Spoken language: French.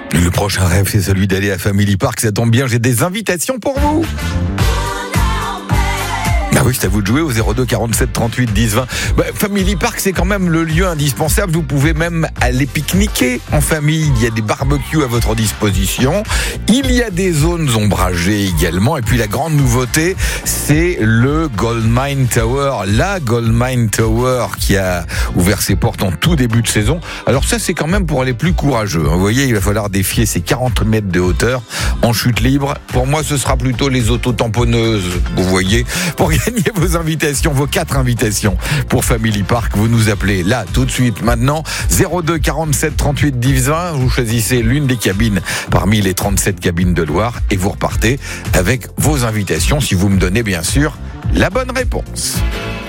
Le prochain rêve, c'est celui d'aller à Family Park. Ça tombe bien, j'ai des invitations pour vous. Ah oui, c'est à vous de jouer au 02 47 38 10 20. Family Park, c'est quand même le lieu indispensable. Vous pouvez même aller pique-niquer en famille. Il y a des barbecues à votre disposition. Il y a des zones ombragées également. Et puis la grande nouveauté, c'est le Goldmine Tower. La Goldmine Tower qui a ouvert ses portes en tout début de saison. Alors ça, c'est quand même pour les plus courageux. Vous voyez, il va falloir défier ces 40 mètres de hauteur en chute libre. Pour moi, ce sera plutôt les autotamponneuses. Vous voyez, pour gagner vos invitations, vos 4 invitations pour Family Park, vous nous appelez là tout de suite maintenant 02 47 38 10 20. Vous choisissez l'une des cabines parmi les 37 cabines de Loire et vous repartez avec vos invitations si vous me donnez bien sûr la bonne réponse.